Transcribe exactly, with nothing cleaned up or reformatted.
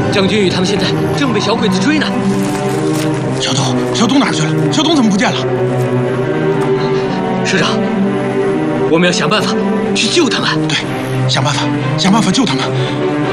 郑军宇他们现在正被小鬼子追呢。 小东，小东哪儿去了？小东怎么不见了？ 师长，我们要想办法去救他们。 对，想办法，想办法救他们。